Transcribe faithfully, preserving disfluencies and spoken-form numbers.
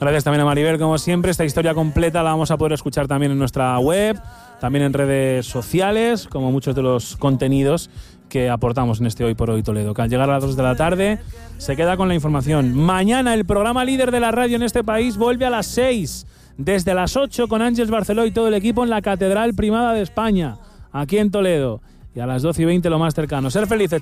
Gracias también a Maribel, como siempre. Esta historia completa la vamos a poder escuchar también en nuestra web, también en redes sociales, como muchos de los contenidos que aportamos en este Hoy por Hoy Toledo, que al llegar a las dos de la tarde se queda con la información. Mañana el programa líder de la radio en este país vuelve a las seis, desde las ocho, con Ángeles Barceló y todo el equipo en la Catedral Primada de España, aquí en Toledo. Y a las doce y veinte lo más cercano. Ser felices.